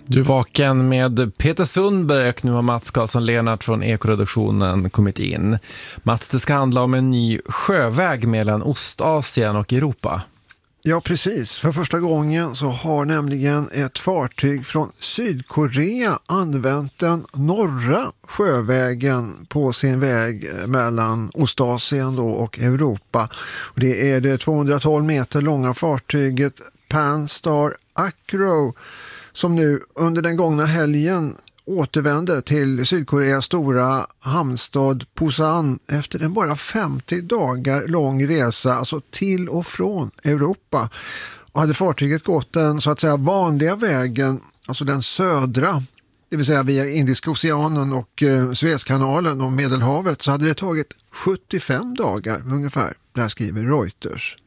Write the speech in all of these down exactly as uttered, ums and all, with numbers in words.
Du är vaken med Peter Sundberg och nu har Mats Karlsson-Lennart från Ekoreduktionen kommit in. Mats, det ska handla om en ny sjöväg mellan Ostasien och Europa. Ja, precis. För första gången så har nämligen ett fartyg från Sydkorea använt den norra sjövägen på sin väg mellan Ostasien då och Europa. Och det är det tvåhundratolv meter långa fartyget Pan-Star Acro som nu under den gångna helgen återvände till Sydkoreas stora hamnstad Busan efter en bara femtio dagar lång resa, alltså till och från Europa. Och hade fartyget gått den så att säga vanliga vägen, alltså den södra, det vill säga via Indiska oceanen och eh, Suezkanalen och Medelhavet, så hade det tagit sjuttiofem dagar ungefär, där skriver Reuters.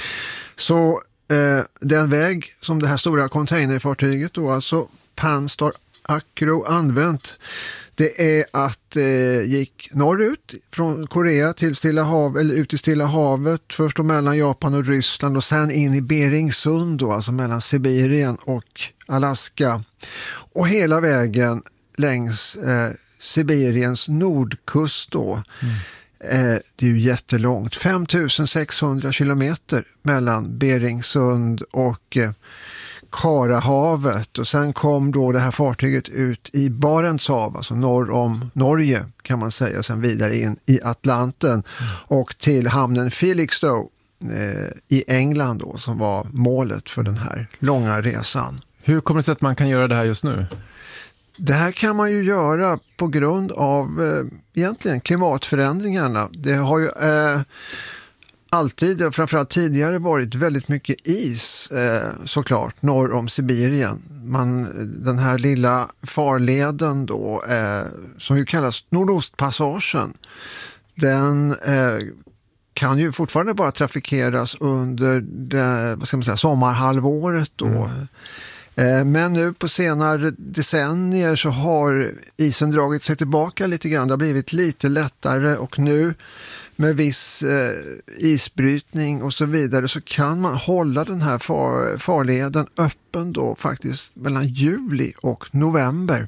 Så eh, den väg som det här stora containerfartyget då, alltså Pan-Star Acro använt, det är att eh, gick norrut från Korea till Stilla hav, eller ut i Stilla havet, först då mellan Japan och Ryssland och sen in i Beringsund då, alltså mellan Sibirien och Alaska, och hela vägen längs eh, Sibiriens nordkust då. Mm. Eh, det är ju jättelångt, fem tusen sexhundra kilometer mellan Beringsund och eh, Karahavet, och sen kom då det här fartyget ut i Barents hav, alltså norr om Norge kan man säga, sen vidare in i Atlanten mm. och till hamnen Felixstowe eh, i England då, som var målet för den här långa resan. Hur kommer det sig att man kan göra det här just nu? Det här kan man ju göra på grund av eh, egentligen klimatförändringarna. Det har ju eh, alltid, och framförallt tidigare, varit väldigt mycket is eh, såklart norr om Sibirien. Man, den här lilla farleden då, eh, som ju kallas Nordostpassagen, den eh, kan ju fortfarande bara trafikeras under det, vad ska man säga, sommarhalvåret då. Mm. Eh, men nu på senare decennier så har isen dragit sig tillbaka lite grann. Det har blivit lite lättare, och nu med viss eh, isbrytning och så vidare så kan man hålla den här far, farleden öppen då faktiskt mellan juli och november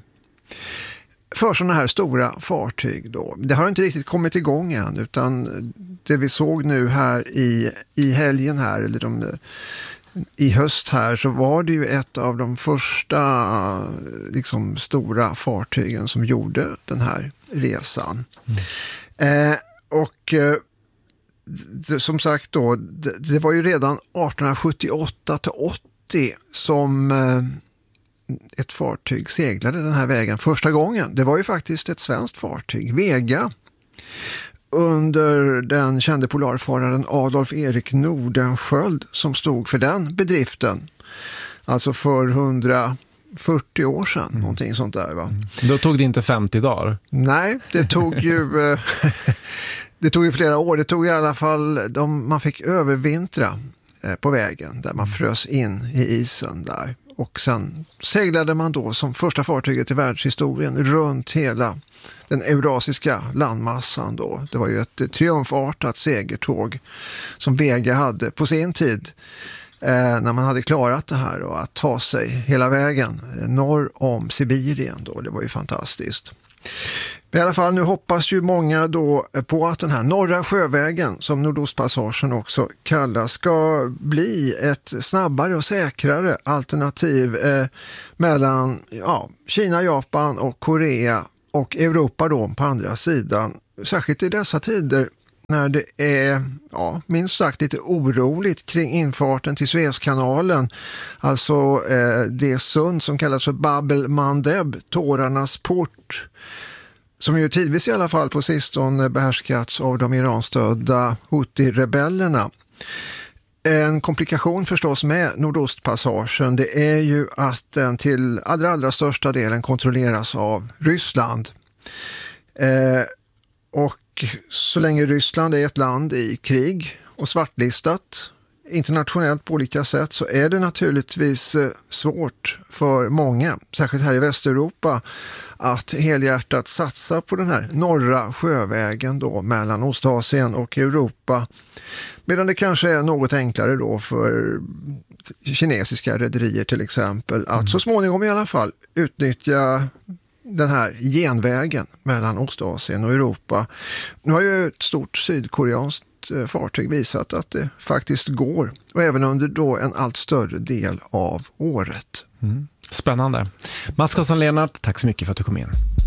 för sådana här stora fartyg då. Det har inte riktigt kommit igång än, utan det vi såg nu här i, i helgen här, eller de, i höst här, så var det ju ett av de första liksom stora fartygen som gjorde den här resan. Mm. Eh, Och eh, det, som sagt då, det, det var ju redan arton sjuttioåtta till åttio som eh, ett fartyg seglade den här vägen första gången. Det var ju faktiskt ett svenskt fartyg, Vega, under den kände polarfararen Adolf Erik Nordenskiöld, som stod för den bedriften. Alltså för hundrafyrtio år sedan, mm. någonting sånt där va. Mm. Då tog det inte femtio dagar? Nej, det tog ju det tog ju flera år. Det tog i alla fall, de, man fick övervintra eh, på vägen där man frös in i isen där. Och sen seglade man då som första fartyget i världshistorien runt hela den eurasiska landmassan då. Det var ju ett triumfartat segertåg som Vega hade på sin tid. Eh, när man hade klarat det här och att ta sig hela vägen eh, norr om Sibirien då. Det var ju fantastiskt. Men i alla fall, nu hoppas ju många då på att den här norra sjövägen, som Nordostpassagen också kallas, ska bli ett snabbare och säkrare alternativ eh, mellan ja, Kina, Japan och Korea och Europa då på andra sidan. Särskilt i dessa tider när det är ja, minst sagt lite oroligt kring infarten till Suezkanalen, alltså eh, det sund som kallas för Bab el-Mandeb, tårarnas port, som ju tidvis i alla fall på sistone behärskats av de iranstödda Houthi-rebellerna. En komplikation förstås med Nordostpassagen, det är ju att den till allra, allra största delen kontrolleras av Ryssland. Eh, och så länge Ryssland är ett land i krig och svartlistat internationellt på olika sätt, så är det naturligtvis svårt för många, särskilt här i Västeuropa, att helhjärtat satsa på den här norra sjövägen då mellan Ostasien och Europa. Medan det kanske är något enklare då för kinesiska rederier till exempel att mm. så småningom i alla fall utnyttja den här genvägen mellan Ostasien och Europa. Nu har ju ett stort sydkoreanskt fartyg visat att det faktiskt går, och även under då en allt större del av året. Mm. Spännande. Mats Karlsson-Lennart, tack så mycket för att du kom in.